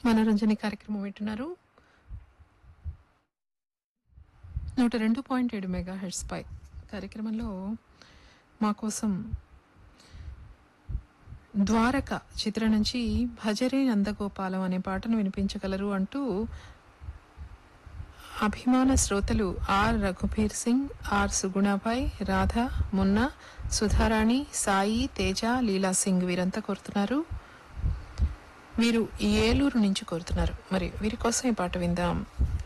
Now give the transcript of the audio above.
మనోరంజని కార్యక్రమం వింటున్నారు 102.7 మెగాహెర్ట్జ్ పై. కార్యక్రమంలో మా కోసం ద్వారక చిత్రం నుంచి భజరే నందగోపాలం అనే పాటను వినిపించగలరు అంటూ అభిమాన శ్రోతలు ఆర్ రఘుబీర్ సింగ్, ఆర్ సుగుణాబాయ్, రాధా, మున్నా, సుధారాణి, సాయి, తేజ, లీలా సింగ్ వీరంతా కోరుతున్నారు. వీరు ఏలూరు నుంచి కోరుతున్నారు. మరి వీరి కోసం ఈ పాట విందాం.